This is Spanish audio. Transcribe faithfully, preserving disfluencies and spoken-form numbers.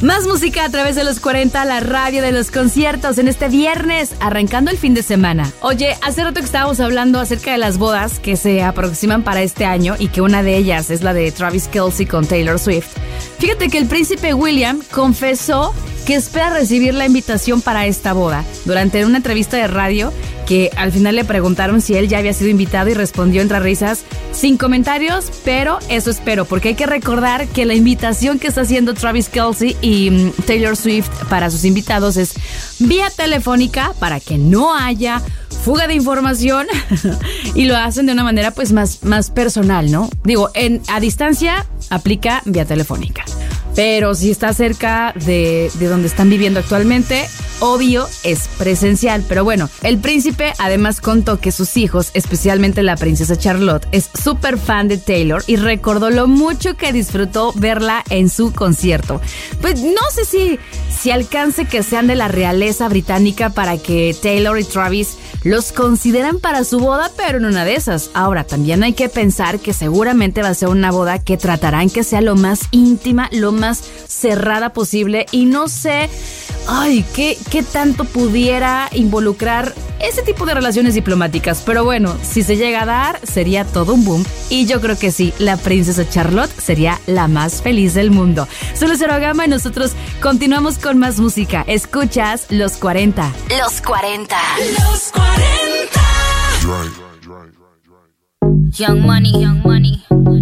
Más música a través de los cuarenta, la radio de los conciertos en este viernes, arrancando el fin de semana. Oye, hace rato que estábamos hablando acerca de las bodas que se aproximan para este año y que una de ellas es la de Travis Kelce con Taylor Swift. Fíjate que el príncipe William confesó que espera recibir la invitación para esta boda. Durante una entrevista de radio, que al final le preguntaron si él ya había sido invitado y respondió entre risas, sin comentarios, pero eso espero, porque hay que recordar que la invitación que está haciendo Travis Kelce y um, Taylor Swift para sus invitados es vía telefónica para que no haya fuga de información y lo hacen de una manera pues más, más personal, ¿no? Digo, en, a distancia aplica vía telefónica. Pero si está cerca de, de donde están viviendo actualmente, obvio es presencial. Pero bueno, el príncipe además contó que sus hijos, especialmente la princesa Charlotte, es súper fan de Taylor y recordó lo mucho que disfrutó verla en su concierto. Pues no sé si, si alcance que sean de la realeza británica para que Taylor y Travis los consideran para su boda, pero en una de esas. Ahora, también hay que pensar que seguramente va a ser una boda que tratarán que sea lo más íntima, lo más cerrada posible, y no sé, ay, qué, qué tanto pudiera involucrar ese tipo de relaciones diplomáticas, pero bueno, si se llega a dar, sería todo un boom, y yo creo que sí, la princesa Charlotte sería la más feliz del mundo. Soy Lucero Gama y nosotros continuamos con más música. Escuchas Los cuarenta. Los cuarenta. Los cuarenta. Young Money, Young Money.